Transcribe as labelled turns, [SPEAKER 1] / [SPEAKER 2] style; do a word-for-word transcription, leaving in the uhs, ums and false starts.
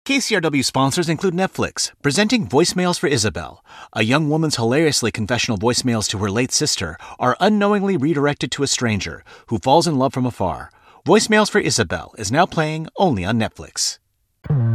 [SPEAKER 1] K C R W sponsors include Netflix, presenting Voicemails for Isabel. A young woman's hilariously confessional voicemails to her late sister are unknowingly redirected to a stranger who falls in love from afar. Voicemails for Isabel is now playing only on Netflix.